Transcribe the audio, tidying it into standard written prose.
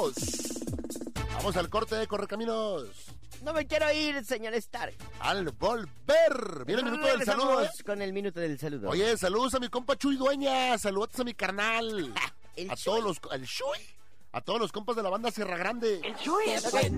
vamos. Vamos al corte de Correcaminos. No me quiero ir, señor Stark. Al volver. Viene el minuto del saludo. Con el minuto del saludo. Oye, saludos a mi compa Chuy Dueña. Saludos a mi carnal. El a Chuy. todos los... ¿El Chuy? A todos los compas de la banda Sierra Grande. El Chuy es